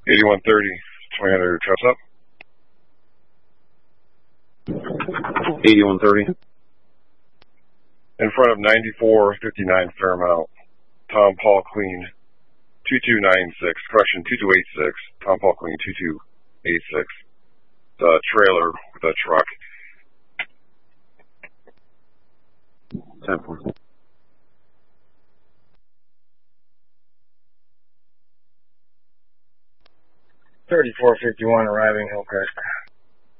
8130, 2000 trucks up. 8130. In front of 9459 Fairmount, Tom Paul Queen, 2296, correction, 2286, Tom Paul Queen, 2286. The trailer with a truck. 10-4. 3451 arriving, Hillcrest.